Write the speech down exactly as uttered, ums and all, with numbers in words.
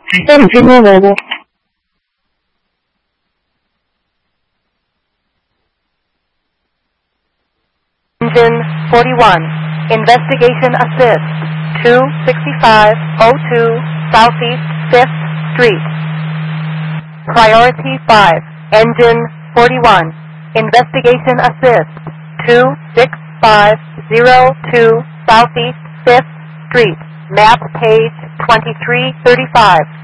Engine available. Engine forty-one. Investigation assist. two sixty-five oh two Southeast fifth Street. Priority five. Engine forty-one. Investigation assist. two six five oh two Southeast fifth Street. Map page twenty-three thirty-five.